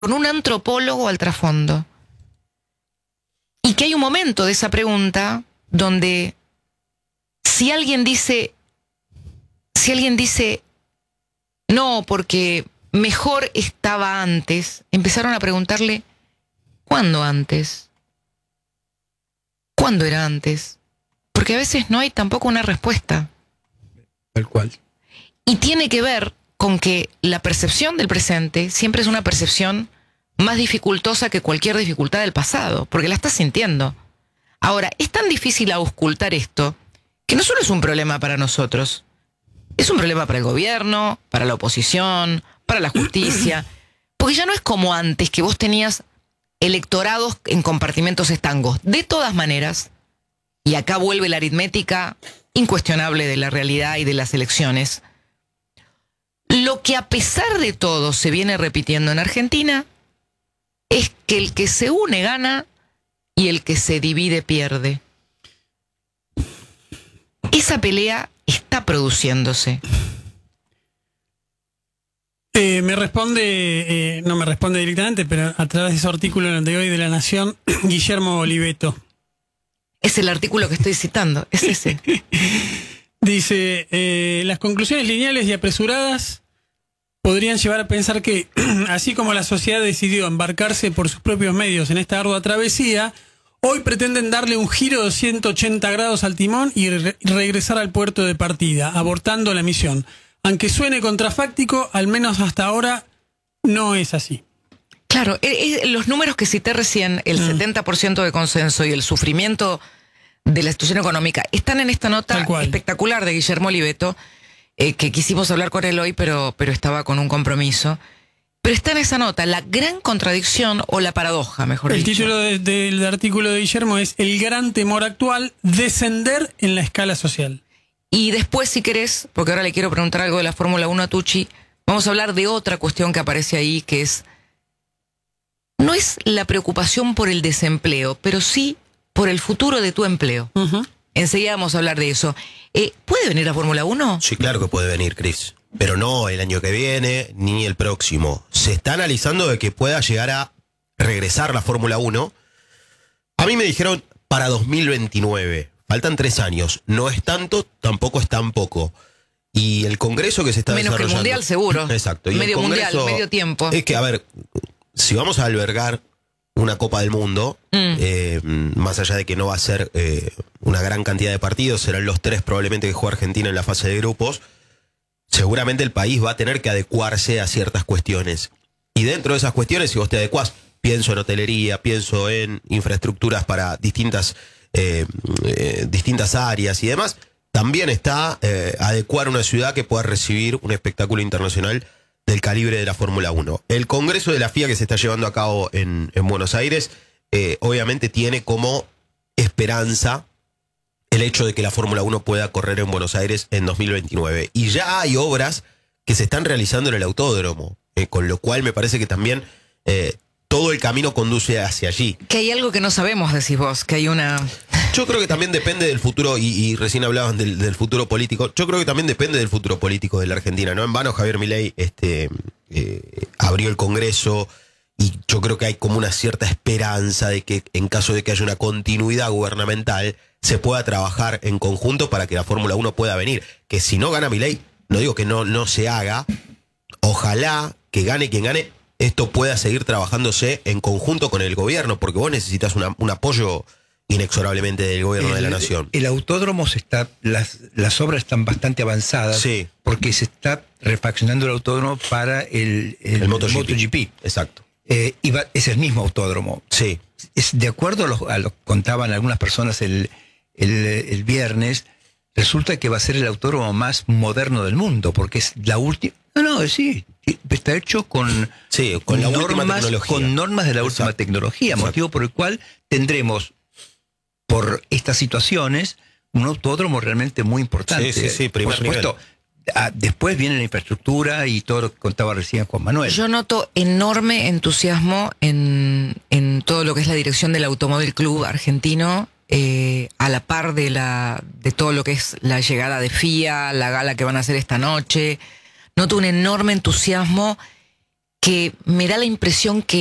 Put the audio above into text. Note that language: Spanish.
con un antropólogo al trasfondo. Y que hay un momento de esa pregunta donde si alguien dice no, porque mejor estaba antes, empezaron a preguntarle, ¿cuándo antes? ¿Cuándo era antes? Porque a veces no hay tampoco una respuesta. Tal cual. Y tiene que ver con que la percepción del presente siempre es una percepción más dificultosa que cualquier dificultad del pasado, porque la estás sintiendo. Ahora, es tan difícil auscultar esto, que no solo es un problema para nosotros, es un problema para el gobierno, para la oposición, para la justicia, porque ya no es como antes, que vos tenías electorados en compartimentos estancos. De todas maneras, y acá vuelve la aritmética incuestionable de la realidad y de las elecciones, lo que a pesar de todo se viene repitiendo en Argentina es que el que se une gana y el que se divide pierde. Esa pelea está produciéndose. No me responde directamente, pero a través de ese artículo de hoy de La Nación, Guillermo Oliveto. Es el artículo que estoy citando, es ese. Dice, las conclusiones lineales y apresuradas podrían llevar a pensar que, así como la sociedad decidió embarcarse por sus propios medios en esta ardua travesía, hoy pretenden darle un giro de 180 grados al timón y regresar al puerto de partida, abortando la misión. Aunque suene contrafáctico, al menos hasta ahora no es así. Claro, los números que cité recién, el 70% de consenso y el sufrimiento de la situación económica, están en esta nota espectacular de Guillermo Oliveto, que quisimos hablar con él hoy, pero estaba con un compromiso. Pero está en esa nota, la gran contradicción o la paradoja, mejor dicho. El título del artículo de Guillermo es El gran temor actual, descender en la escala social. Y después, si querés, porque ahora le quiero preguntar algo de la Fórmula 1 a Tucci, vamos a hablar de otra cuestión que aparece ahí, que es, no es la preocupación por el desempleo, pero sí por el futuro de tu empleo. Enseguida vamos a hablar de eso. ¿Puede venir la Fórmula 1? Sí, claro que puede venir, Cris. Pero no el año que viene, ni el próximo. Se está analizando de que pueda llegar a regresar la Fórmula 1. A mí me dijeron para 2029. Faltan 3 años. No es tanto, tampoco es tan poco. Y el congreso que se está desarrollando... Menos que el mundial, seguro. Exacto. Y medio el mundial, medio tiempo. Es que, a ver, si vamos a albergar una Copa del Mundo, más allá de que no va a ser una gran cantidad de partidos, serán los 3 probablemente que juega Argentina en la fase de grupos, seguramente el país va a tener que adecuarse a ciertas cuestiones. Y dentro de esas cuestiones, si vos te adecuás, pienso en hotelería, pienso en infraestructuras para distintas áreas y demás, también está adecuar una ciudad que pueda recibir un espectáculo internacional del calibre de la Fórmula 1. El Congreso de la FIA que se está llevando a cabo en Buenos Aires, obviamente tiene como esperanza el hecho de que la Fórmula 1 pueda correr en Buenos Aires en 2029. Y ya hay obras que se están realizando en el autódromo, con lo cual me parece que también todo el camino conduce hacia allí. Que hay algo que no sabemos, decís vos, que hay una... Yo creo que también depende del futuro, y recién hablaban del futuro político, yo creo que también depende del futuro político de la Argentina. No en vano Javier Milei abrió el Congreso, y yo creo que hay como una cierta esperanza de que en caso de que haya una continuidad gubernamental, se pueda trabajar en conjunto para que la Fórmula 1 pueda venir. Que si no gana Milei, no digo que no se haga, ojalá que gane quien gane, esto pueda seguir trabajándose en conjunto con el gobierno, porque vos necesitas un apoyo inexorablemente del gobierno de la nación. El autódromo las obras están bastante avanzadas, sí, porque se está refaccionando el autódromo para el MotoGP. Exacto. Es el mismo autódromo. Sí. Es de acuerdo a lo que contaban algunas personas el viernes, resulta que va a ser el autódromo más moderno del mundo, porque es la última... Sí, está hecho con la última tecnología. Con normas de la última tecnología, motivo por el cual tendremos, por estas situaciones, un autódromo realmente muy importante. Sí, por supuesto, después viene la infraestructura y todo lo que contaba recién Juan Manuel. Yo noto enorme entusiasmo en todo lo que es la dirección del Automóvil Club Argentino, a la par de todo lo que es la llegada de FIA, la gala que van a hacer esta noche. Noto un enorme entusiasmo que me da la impresión que